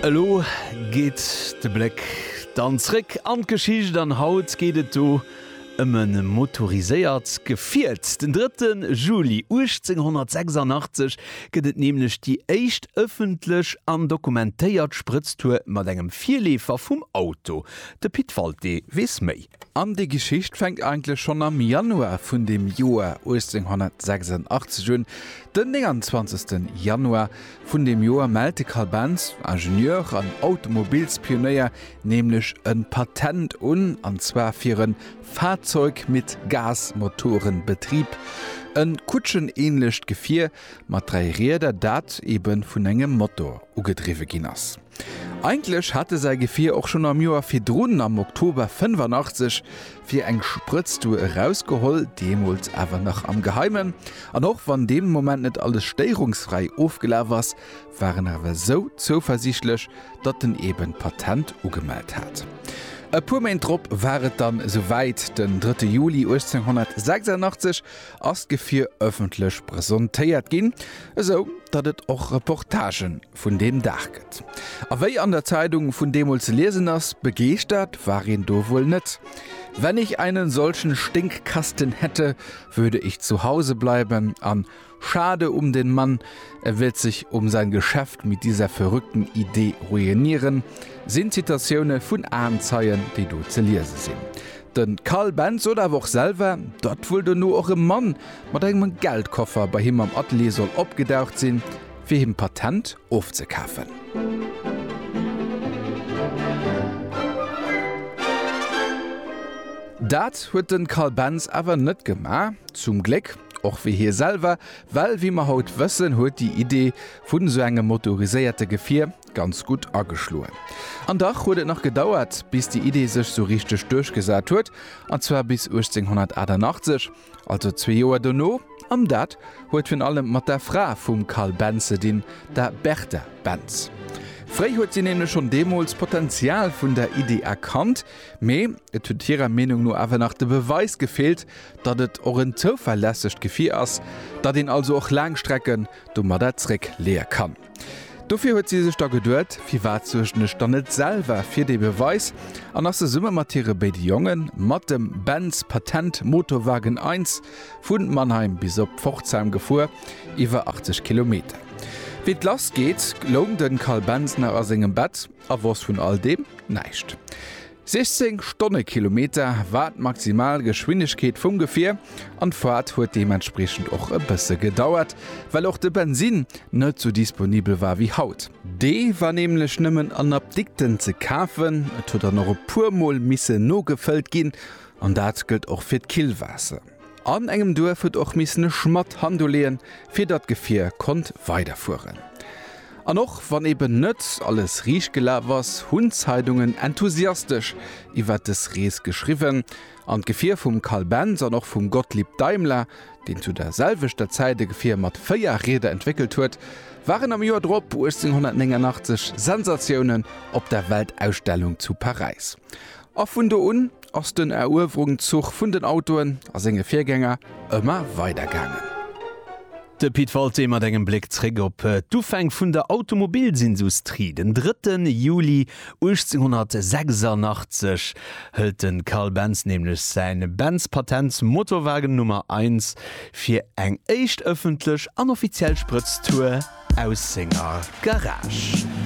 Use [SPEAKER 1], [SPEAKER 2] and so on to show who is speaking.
[SPEAKER 1] Hallo geht de Blick dann zrick an Geschichte an Haut gehtt du en motoriséiert gefiert. Den 3. Juli 1886 gëtt nämlich die echt öffentlich an dokumentéiert Spritztour mat engem Vierlefer vum Auto. De Pitfalte wes méi.
[SPEAKER 2] An die Geschichte fängt eigentlich schon am Januar vun dem Joar 1886. Den 29. Januar vun dem Joar meldete Karl Benz, Ingenieur an Automobilspionier, nämlich ein Patent und zwar für ein Fahrzeug mit Gasmotorenbetrieb. Ein kutschenähnlich Gefier mat 3 Räder, dat eben vun engem Motor ugedriwe ginnners. Eigentlich hatte sein Gefier auch schon am Joar Fidrunen am Oktober 85 fir eng Spritztour rausgeholt, demols aber noch am Geheimen. An auch wann dem Moment nicht alles steierungsfrei aufgelaufen was, waren aber so zuversichtlich, dat den eben Patent ugemeldet hat. E puer Main Drpp waret dann soweit den 3. Juli 1886 ass Gefier öffentlich präsentéiert ginn, so dat et och Reportagen vun dem Dach gëtt. Aéi an der Zeitung vun demol ze lesen ass begeert, war ihn do wohl net. Wenn ich einen solchen Stinkkasten hätte, würde ich zu Hause bleiben. An schade um den Mann, er wird sich um sein Geschäft mit dieser verrückten Idee ruinieren, sind Zitationen von Anzeigen, die du zu lesen sind. Den Karl Benz oder auch selber, dort wollte nur auch ein Mann mit einem Geldkoffer bei ihm am Atelier soll abgedaucht sein, für ihm Patent aufzukaufen. Dat huet den Karl Benz awer net gemar, zum Glück, och wie hier selber, weil wie man haut wëssen huet die Idee vun so engem motoriséierte Gefier ganz gut ageschloen. An Dach huet noch gedauert, bis die Idee sech so richtig durchgesat huet, anzwer bis 1888, also 2 Joer donno, am dat huet vun allem mat der Fra vum Karl Benze den der Bertha Benz. Frei huet sie nämlich schon demols Potenzial vun der Idee erkannt, méi et huet ihrer Meinung nur awer nach de Beweis gefehlt, dat et or en zuverlässig Gefier ass, dat den also auch Langstrecken du mat der Zreck leer kann. Dofir huet sie sech da geduert, wie war zwischen dann net selber fir de Beweis, an ass se Summematerie bei die Jungen mat dem Benz Patent Motorwagen 1 vun Mannheim bis op Pforzheim gefuhr, iwwer 80 Kilometer. Wie Last geht, lohnt den Karl Benzner aus engem Bett, a was vun all dem neicht. 16 Stundenkilometer war maximal Geschwindigkeit vum Gefier, an Fahrt huet dementsprechend auch e bësse gedauert, weil auch de Benzin net so disponibel war wie haut. De war nämlich nimmen an Abdikten ze kaufen, et huet noch e purmol misse no gefüllt gin, an dat gilt auch fir Killwasser. An engem Dorf huet och missne Schmatt handulieren, fir dat Gefier konnt weiterfuhren. An noch wann eben nett alles riech gelaufen was, Hundzeitungen enthusiastisch iwwer des Rees geschrieben, an Gefier vum Karl Benz an noch vum Gottlieb Daimler, den zu der selvichter Zeit de Gefier mat 4 Räder entwickelt huet, waren am Jahr Drpp 1889 Sensationen op der Weltausstellung zu Paris. A vun der un ass den Eroberungszug vun den Autoen as enge Viergänger ëmmer weitergangen.
[SPEAKER 1] De Pitfalte mat engem Blick zréck op d'Ufeng vun der Automobilsindustrie. Den 3. Juli 1886 hëlt den Karl Benz nämlich seine Benz-Patent Motorwagen Nummer 1 fir eng echt öffentlich anoffiziell Spritztour aus senger Garage.